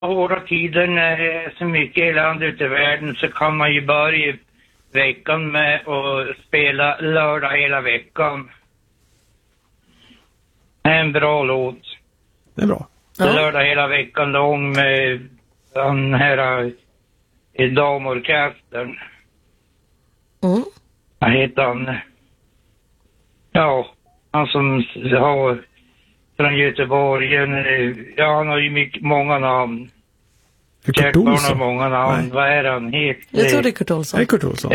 hårda tider när det är så mycket elände ute i världen så kan man ju börja veckan med att spela lördag hela veckan. En bra låt. Det är bra. Ja. Lördag hela veckan lång med den här damorkestern. Mm. Vad heter han? Ja, han som har från Göteborg. Ja, han har ju många namn. Kurt Olsson. har många namn. Nej. Vad är han? Jag tror det är Kurt Olsson. Det är Kurt Olsson.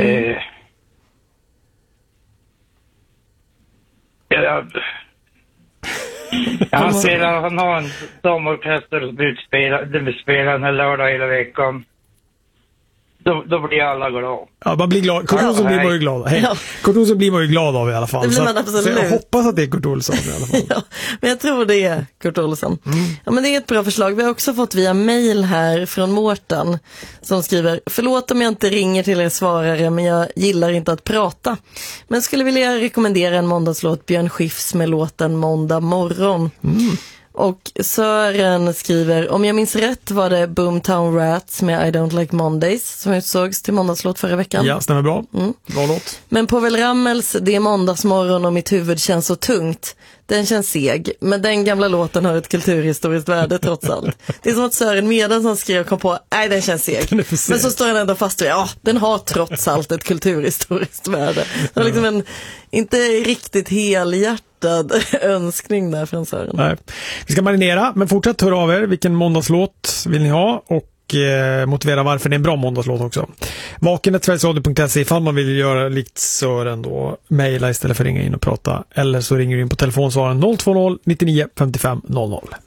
Han har en damorkester och spelar den här lördag hela veckan. Då blir alla glada. Ja, man blir glad. Kurt Olsson blir man ju glad. Hej. Ja. Kurt Olsson blir man ju glad av i alla fall. Det blir man absolut. Så jag hoppas att det är Kurt Olsson i alla fall. Ja, men jag tror det är Kurt Olsson. Ja, men det är ett bra förslag. Vi har också fått via mail här från Mårten som skriver: förlåt om jag inte ringer till er svarare, men jag gillar inte att prata. Men skulle vilja rekommendera en måndagslåt, Björn Skifs med låten Måndag morgon. Och Sören skriver: om jag minns rätt var det Boomtown Rats med I Don't Like Mondays som utsågs till måndagslåt förra veckan. Ja, stämmer bra. Bra låt. Men Povel Ramels Det är måndagsmorgon och mitt huvud känns så tungt. Den känns seg, men den gamla låten har ett kulturhistoriskt värde trots allt. Det är som att Sören medan han skrev kom på, nej den känns seg. Men så står han ändå fast vid, ja den har trots allt ett kulturhistoriskt värde. Det var liksom en inte riktigt helhjärtad önskning där från Sören. Nej. Vi ska marinera, men fortsätt höra av er. Vilken måndagslåt vill ni ha? Och motivera varför det är en bra måndagslåt också. vaken@sverigesradio.se ifall man vill göra likt Sören då. Mejla istället för att ringa in och prata. Eller så ringer du in på telefonsvaren 020 99 55 00.